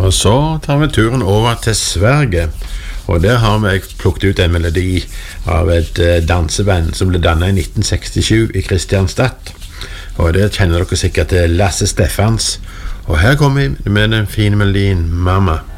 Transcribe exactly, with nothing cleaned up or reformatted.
Og så tar vi turen over til Sverige, og der har vi plukket ut en melodi av et danseband som ble dannet i nitten sekstisju i Kristianstad. Og der kjenner dere sikkert til Lasse Steffans. Og her kommer vi med den fine melodien Mamma.